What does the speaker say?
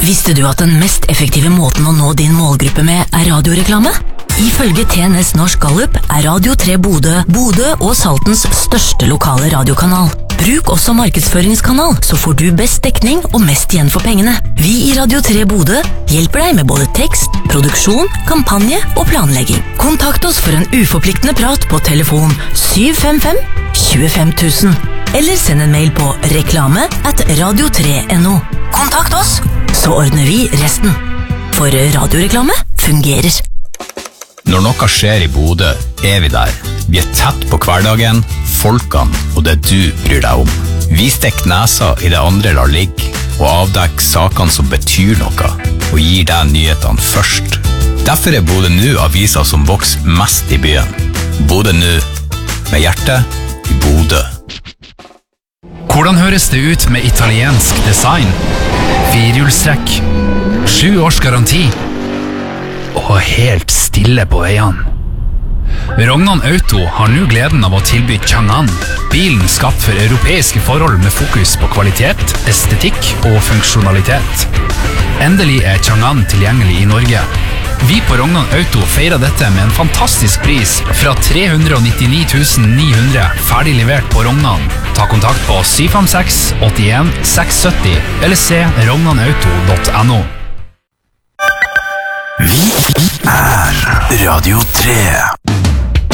Visste du at den mest effektive måten å nå din målgruppe med radioreklame? Ifølge TNS Norsk Gallup Radio 3 Bodø og Saltens største lokale radiokanal. Bruk også markedsføringskanal, så får du best dekning og mest igjen for pengene. Vi i Radio 3 Bodø hjelper deg med både tekst, produksjon, kampanje og planlegging. Kontakt oss for en uforpliktende prat på telefon 755-25 000, eller send en mail på reklame@radio3.no. Kontakt oss, så ordner vi resten. For radioreklame fungerer. Når noe skjer i Bodø, vi der. Vi tett på hverdagen, folkene og det du bryr deg om. Vi stikker nesa i det andre lar ligge, og avdekker sakene som betyr noe, og gir deg nyhetene først. Derfor Bodø nå avisa som vokser mest i byen. Bodø nå, med hjertet i Bodø. Hvordan høres det ut med italiensk design? 4-hjulstrekk, 7 års garanti, og helt stille på veiene. Rognan Auto har nå gleden av å tilby Chang'an, bilen skapt for europeiske forhold med fokus på kvalitet, estetikk og funksjonalitet. Endelig Chang'an tilgjengelig i Norge. Vi på Rognan Auto feirer dette med en fantastisk pris fra 399 900 ferdig levert på Rognan. Ta kontakt på 756 81 670 eller se rognanauto.no. Vi Radio 3.